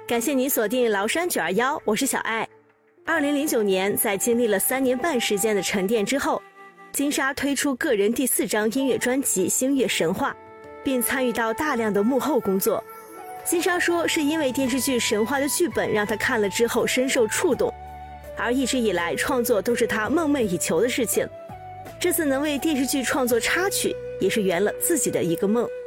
感谢你锁定崂山921，我是小爱。2009年，在经历了3年半时间的沉淀之后，金莎推出个人第4张音乐专辑《星月神话》，并参与到大量的幕后工作。金莎说，是因为电视剧《神话》的剧本让她看了之后深受触动，而一直以来创作都是她梦寐以求的事情。这次能为电视剧创作插曲，也是圆了自己的一个梦。